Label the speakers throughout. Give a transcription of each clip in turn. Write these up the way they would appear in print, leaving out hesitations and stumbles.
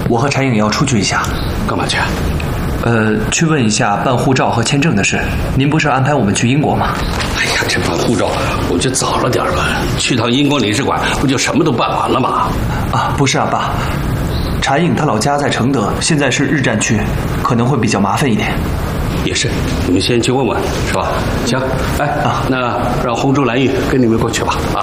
Speaker 1: 我和柴颖要出去一下。
Speaker 2: 干嘛去？
Speaker 1: 去问一下办护照和签证的事。您不是安排我们去英国吗？
Speaker 2: 哎呀，这办护照我觉得早了点吧，去趟英国领事馆不就什么都办完了吗？
Speaker 1: 啊，不是啊，爸。柴颖她老家在承德，现在是日战区，可能会比较麻烦一点。
Speaker 2: 也是，你们先去问问，是吧？行，哎啊，那让红珠蓝玉跟你们过去吧，啊。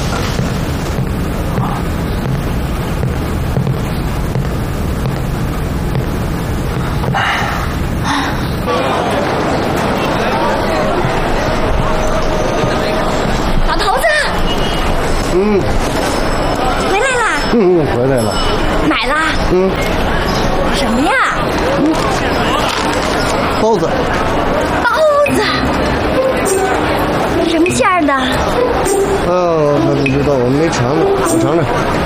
Speaker 3: 老头子，回来啦？
Speaker 4: 回来了。
Speaker 3: 买啦？什么呀？
Speaker 4: 包子。
Speaker 3: 包子？什么馅儿的？
Speaker 4: 我还不知道，我没尝过，我尝尝。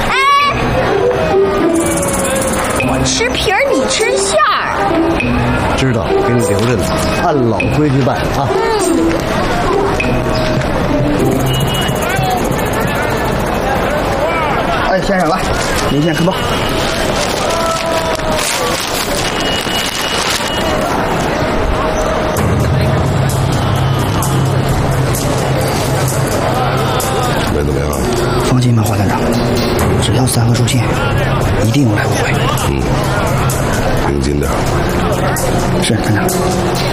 Speaker 3: 我吃皮儿，你吃馅儿。
Speaker 4: 知道，给你留着呢，按老规矩办啊。
Speaker 5: 哎，先生来，您先吃吧。
Speaker 6: 准备怎么样？
Speaker 5: 放心吧，华团长，只要3个出现，一定有来无回。
Speaker 6: 盯紧点。
Speaker 5: 是团长。